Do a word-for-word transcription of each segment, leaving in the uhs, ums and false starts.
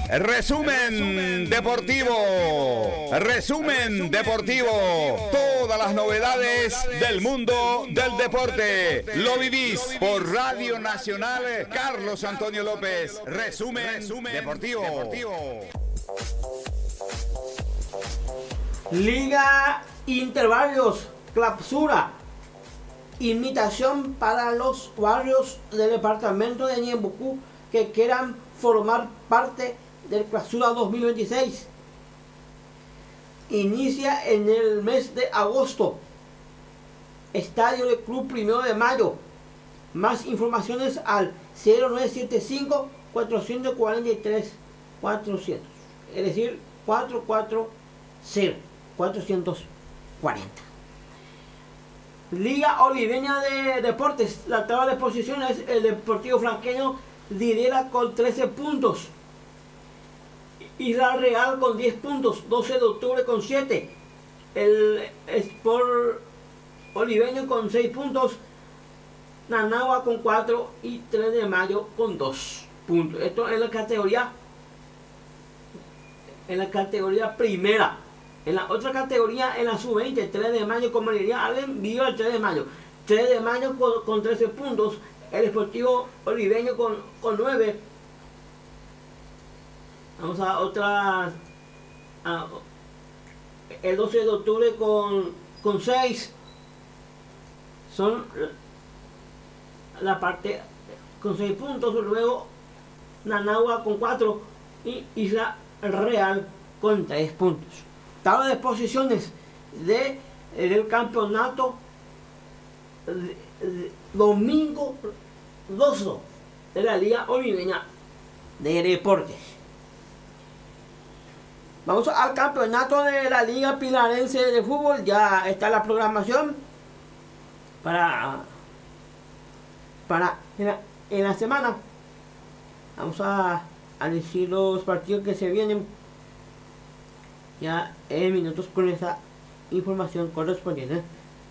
Resumen deportivo. Resumen deportivo. Todas las novedades del mundo del deporte. Lo vivís por Radio Nacional Carlos Antonio López. Resumen deportivo. Liga Interbarrios, clausura. Invitación para los barrios del departamento de Ñeembucú que quieran formar parte del clausura dos mil veintiséis. Inicia en el mes de agosto. Estadio del Club Primero de Mayo. Más informaciones al cero nueve siete cinco, cuatro cuatro tres, cuatrocientos. Es decir, cuatro cuatro cero, cuatrocientos cuarenta. Liga Oliveña de Deportes. La tabla de posiciones, el Deportivo Franqueño lidera con trece puntos. Isla Real con diez puntos. doce de octubre con siete. El Sport Oliveño con seis puntos. Nanagua con cuatro. Y tres de mayo con dos puntos. Esto es la categoría. En la categoría primera. En la otra categoría, en la sub veinte, tres de mayo con María Allen, viva el tres de mayo. tres de mayo con, con trece puntos. El Deportivo Oliveño con, con nueve. Vamos a otra. A, el doce de octubre con, con seis. Son la parte con seis puntos. Luego Nanagua con cuatro. Y Isla Real con tres puntos. Tabla de posiciones de, del campeonato de, de, domingo doce de la Liga Oliveña de Deportes. Vamos al campeonato de la Liga Pilarense de Fútbol. Ya está la programación para, para en, la, en la semana. Vamos a, a decir los partidos que se vienen ya en minutos con esa información correspondiente.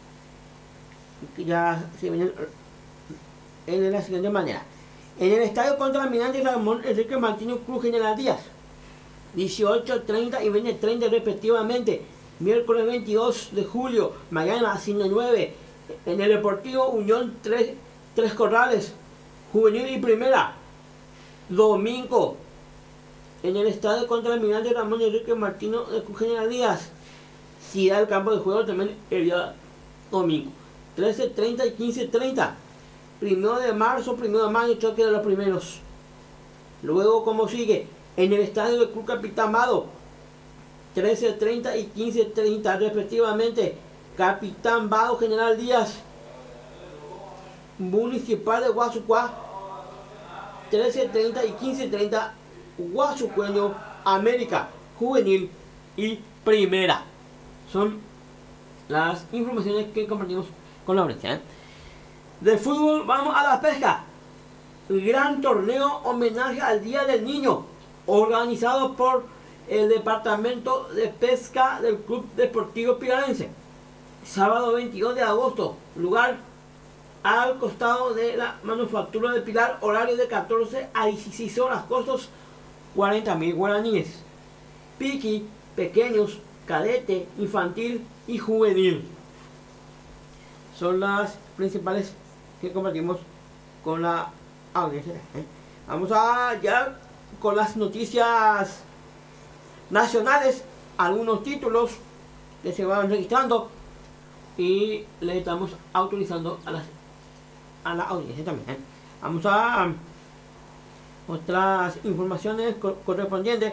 Ya se viene en la siguiente manera. En el estadio contra Almirante Ramón Enrique Martínez Cruz General Díaz, dieciocho, treinta y veinte treinta respectivamente. Miércoles veintidós de julio, mañana a las nueve. En el Deportivo Unión tres, tres Corrales, Juvenil y Primera. Domingo en el estadio contra el Almirante Ramón Enrique Martínez de Cruz General Díaz. Si da el campo de juego también el día domingo. trece, treinta y quince, treinta. Primero de marzo, primero de mayo, choque de los primeros. Luego, como sigue, en el estadio del Club Capitán Vado, trece, treinta y quince, treinta respectivamente. Capitán Vado General Díaz, Municipal de Guasucuá, trece, treinta y quince, treinta. Guasucueño, América, Juvenil y Primera. Son las informaciones que compartimos con la audiencia, ¿eh? De fútbol vamos a la pesca. Gran torneo homenaje al Día del Niño, organizado por el Departamento de Pesca del Club Deportivo Pilarense. Sábado veintidós de agosto, lugar al costado de la Manufactura de Pilar, horario de catorce a dieciséis horas, costos cuarenta mil guaraníes. Piqui, pequeños, cadete, infantil y juvenil. Son las principales que compartimos con la audiencia. ¿eh? Vamos a ya con las noticias nacionales, algunos títulos que se van registrando y le estamos autorizando a, las, a la audiencia también. ¿eh? Vamos a otras informaciones correspondientes.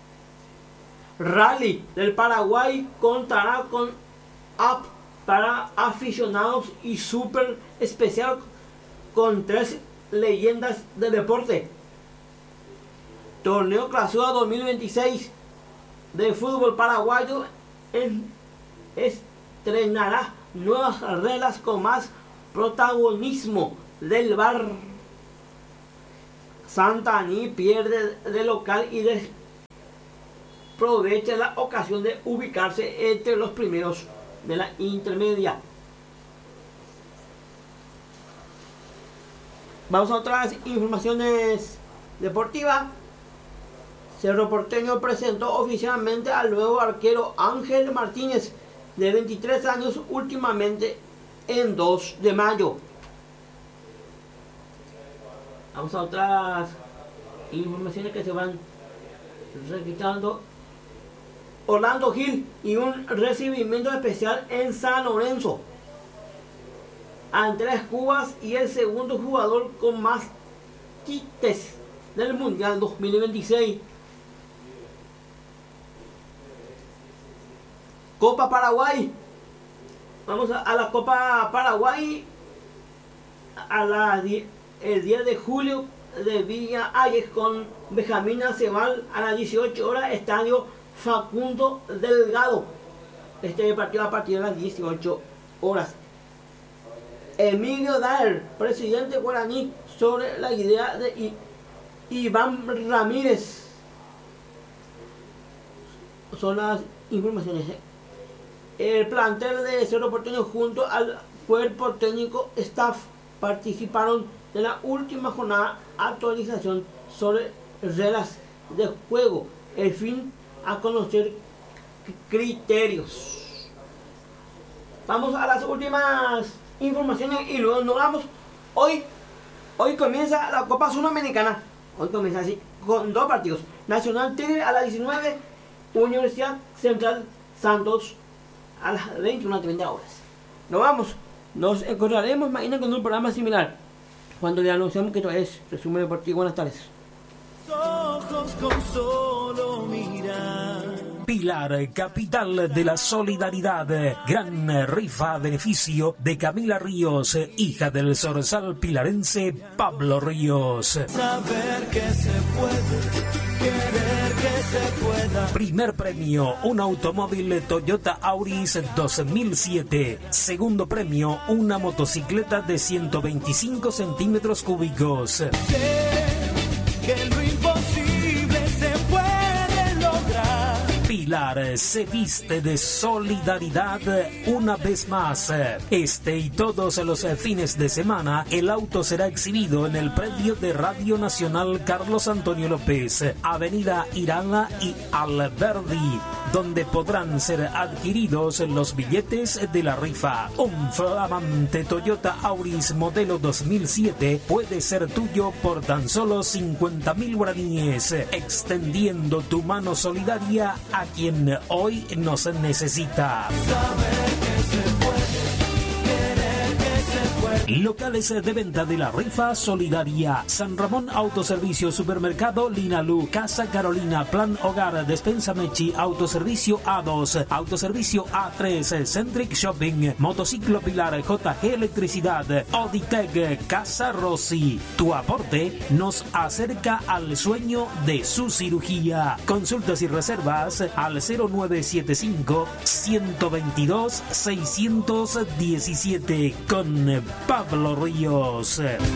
Rally del Paraguay contará con app para aficionados y super especial con tres leyendas del deporte. Torneo Clausura dos mil veintiséis de fútbol paraguayo en, estrenará nuevas reglas con más protagonismo del bar. Santaní pierde de local y aprovecha la ocasión de ubicarse entre los primeros de la intermedia. Vamos a otras informaciones deportivas. Cerro Porteño presentó oficialmente al nuevo arquero Ángel Martínez, de veintitrés años, últimamente en dos de mayo. Vamos a otras informaciones que se van registrando. Orlando Gil y un recibimiento especial en San Lorenzo. Andrés Cubas y el segundo jugador con más quites del Mundial dos mil veintiséis. Copa Paraguay. Vamos a, a la Copa Paraguay a la, el diez de julio de Villa Ayes con Benjamín Acebal a las dieciocho horas, estadio Facundo Delgado. Este partido a partir de las dieciocho horas. Emilio Daer, presidente guaraní, sobre la idea de I Iván Ramírez. Son las informaciones. El plantel de Cerro Porteño junto al cuerpo técnico staff participaron de la última jornada actualización sobre reglas de juego. El fin a conocer criterios. Vamos a las últimas informaciones y luego nos vamos. Hoy, hoy comienza la Copa Sudamericana. Hoy comienza así con dos partidos. Nacional Tigre a las diecinueve, Universidad Central Santos a las veintiuna treinta horas. Nos vamos. Nos encontraremos mañana con un programa similar, cuando le anunciamos que esto es Resumen Deportivo. Buenas tardes. Ojos con solo mirar. Pilar, capital de la solidaridad. Gran rifa a beneficio de Camila Ríos, hija del zorzal pilarense Pablo Ríos. Saber que se puede, querer que se pueda. Primer premio, un automóvil Toyota Auris dos mil siete. Segundo premio, una motocicleta de ciento veinticinco centímetros cúbicos. Sé que lo imposible se puede lograr. Pilar se viste de solidaridad una vez más. Este y todos los fines de semana, el auto será exhibido en el predio de Radio Nacional Carlos Antonio López, Avenida Irala y Alberdi, donde podrán ser adquiridos los billetes de la rifa. Un flamante Toyota Auris modelo dos mil siete puede ser tuyo por tan solo cincuenta mil guaraníes, extendiendo tu mano solidaria a quien hoy nos necesita. Saber que se puede, querer que se puede. Locales de venta de la rifa solidaria: San Ramón Autoservicio, Supermercado Linalú, Casa Carolina, Plan Hogar, Despensa Mechi, Autoservicio A dos, Autoservicio A tres, Centric Shopping, Motociclo Pilar, J G Electricidad, Oditec, Casa Rossi. Tu aporte nos acerca al sueño de su cirugía. Consultas y reservas al cero nueve siete cinco, uno dos dos, seis uno siete con Pablo Ríos.